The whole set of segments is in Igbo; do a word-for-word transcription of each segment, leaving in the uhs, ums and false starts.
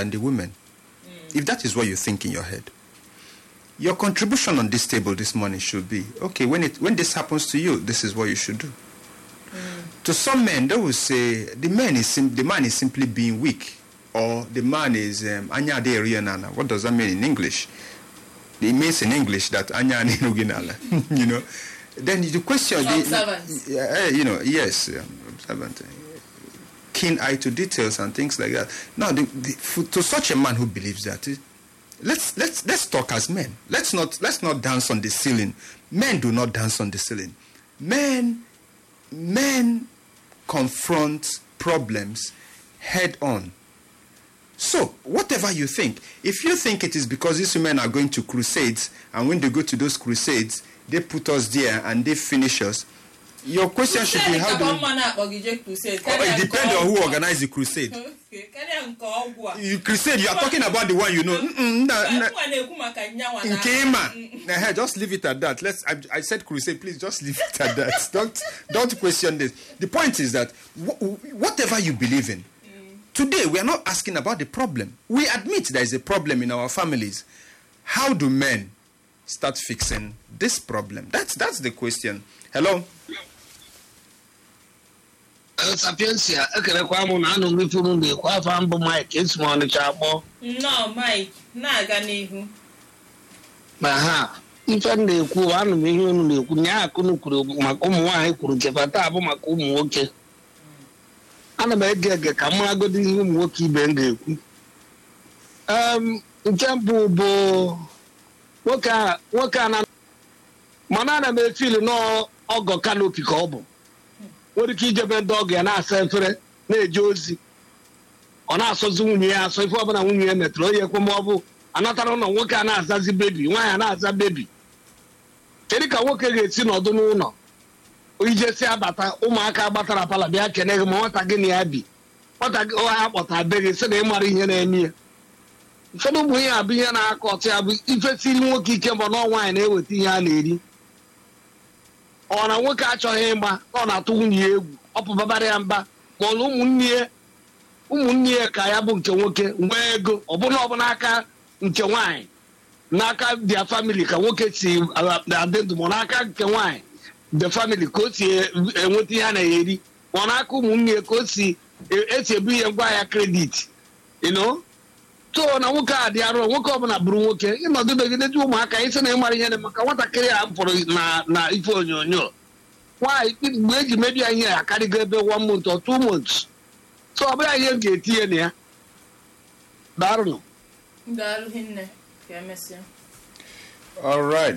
than the women. Mm. If that is what you think in your head, your contribution on this table this morning should be, okay, when it when this happens to you, this is what you should do. Mm. To some men, they will say the man is sim- the man is simply being weak, or the man is anya de rianana. What does that mean in English? It means in English that anya de rianana. You know. Then the question, the, uh, you know, yes, um, observant, keen eye to details and things like that. Now, the, the, for, to such a man who believes that, it, let's let's let's talk as men. Let's not let's not dance on the ceiling. Men do not dance on the ceiling. Men men confront problems head on. So, whatever you think, if you think it is because these women are going to crusades, and when they go to those crusades, they put us there and they finish us, your question crusade should be how do we... Oh, it depends on who organized the crusade. You crusade, you are talking about the one you know. Nkema. Just leave it at that. Let's. I, I said crusade, please just leave it at that. Don't, don't question this. The point is that wh- whatever you believe in, today, we are not asking about the problem. We admit there is a problem in our families. How do men start fixing this problem? That's that's the question. Hello? Sapiencia, ekere kwa mu na anu mi funu mi kwa fa mbo Mike esmo onu chabo. No, Mike, na aga n'ihu. Ma ha, ife na-ekwu anu mi ihe unu na-ekwu nya akunu kwuru maka ụmụ nwaanyị kwuru nke fata abụ maka ụmụ nwoke. Ana m ege ege ka mụ agodi ihe ụmụ nwoke ibe m ga-ekwu. Um, nke mbụ bụ nwoke a nwoke a na mana ana m efili na ọgọ kanopi ka ọ bụ. Nwere ike ijebe ndị ọgọ ya na-asa efere na-eje ozi. Ọ na-asọzi nwunye ya asọ ife ọbụla nwunye ya metụrụ onye ekwe ma ọ bụ anatara ụlọ nwoke a na-azazi bebi, nwaanyị a na-aza bebi. Kedu ka nwoke ga-esi n'ọdụ n'ụlọ ijesi abata ụmụaka gbatara pala bịa kene gị ma nwata gị na ya bi nwata gị ha kpọta be gị sị na ịmara ihe na-eme ya. Ụfọdụ ụmụ ihe abụ ihe na-akọ ọtụ ya bụ ifesiri nwoke ike mbọ na nwaanyị na-eweta ihe a na-eri. Ọ na nwoke achọghị ịgba ọ na-atụ nwunye ya egwu ọ pụbabara ya mba ma ọ na ụmụnne ya ụmụnne ya ka ya bụ nke nwoke nwee ego ọ bụla ọ bụ n'aka nke nwaanyị n'aka dia family ka nwoke si adị ndụ ma n'aka nke nwaanyị the family ka o si enweta ihe a na-eri ma n'aka ụmụnne ka o si esi ebu ihe ngwa ya kredit you know. So na nwoke a dị arụ nwoke ọbụla bụrụ nwoke ịnọdụbeghị n'etu ụmụaka isi na ịmara ihe maka nwatakịrị a pụrụ na na ife onyonyo nwaanyị mgbe eji mebi ya ihe ya karịgo ebe one month or two months. So ọ bụla ihe m ga-etinye na ya darụnụ. Daalụ hinne ka emesịa. All right.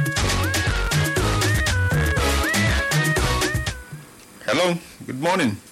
Hello, good morning.